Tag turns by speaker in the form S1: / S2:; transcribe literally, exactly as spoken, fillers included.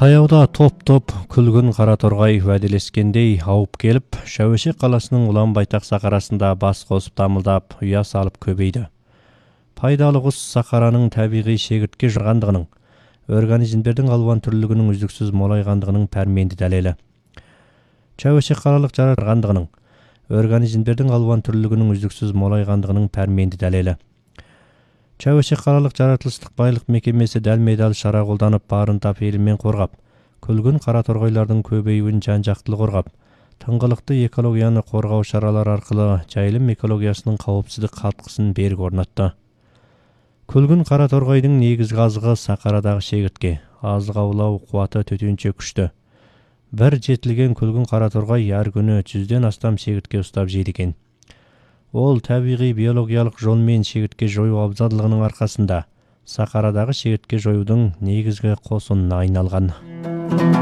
S1: Таяуда топ-топ күлгін қараторғай уәделескендей ауып келіп, Шәуешек қаласының ұлан байтақ сақарасында бас қосып дамылдап, ұя салып көбейді. Пайдалы құс сақараның табиғи шегіртке жырғандығының, организмдердің алуан түрлілігінің үздіксіз молайғандығының пәрменді дәлелі. Шәуешек қалалық жаратылғандығының, организмдердің алуан түрлілігінің үздіксіз молайғандығының пәрменді дәлелі. Шәуешек қалалық жаратылыстық байлық мекемесі дәлме-дәл шара қолданып барынта пейілмен қорғап, күлгін қараторғайлардың көбеюін жан-жақтылы қорғап, тыңғылықты экологияны қорғау шаралары арқылы жайылым экологиясының қауіпсіздік қатқысын берік орнатты. Күлгін қараторғайдың негізгі азығы сақарадағы шегіртке, азық аулау қуаты төтенше күшті. Бір жетілген күлгін қараторғай әр күні жүзден астам шегіртке ұстап жейді екен. Ол табиғи биологиялық жолмен шегіртке жою абзалдығының арқасында сақарадағы шегіртке жоюдың негізгі қосынына айналған.